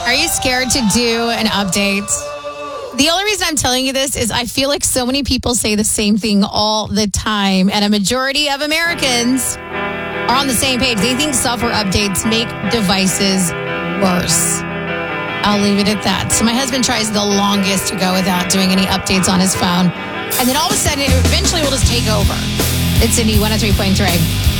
Are you scared to do an update? The only reason I'm telling you this is I feel like so many people say the same thing all the time, and a majority of Americans are on the same page. They think software updates make devices worse. I'll leave it at that. So my husband tries the longest to go without doing any updates on his phone, and then all of a sudden, it eventually will just take over. It's Cindy, 103.3.